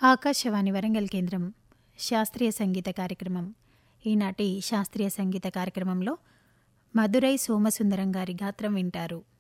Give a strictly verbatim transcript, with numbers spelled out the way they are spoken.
ఆకాశవాణి వరంగల్ కేంద్రం శాస్త్రీయ సంగీత కార్యక్రమం. ఈనాటి శాస్త్రీయ సంగీత కార్యక్రమంలో మధురై సోమసుందరం గారి గాత్రం వింటారు.